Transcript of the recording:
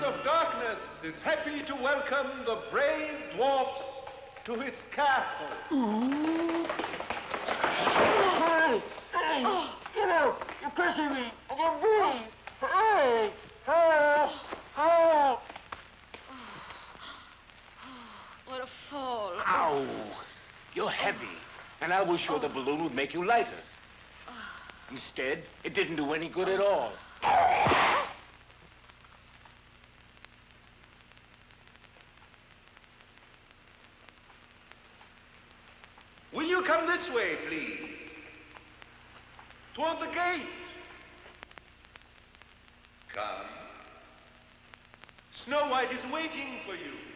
of Darkness is happy to welcome the brave dwarfs to his castle. Hey! Hey! Oh. Get out! You're pushing me! You're bleeding! Hey! Help! Help! What a fall. Ow! You're heavy, and I was sure the balloon would make you lighter. Instead, it didn't do any good at all. Will you come this way, please? Toward the gate. Come. Snow White is waiting for you.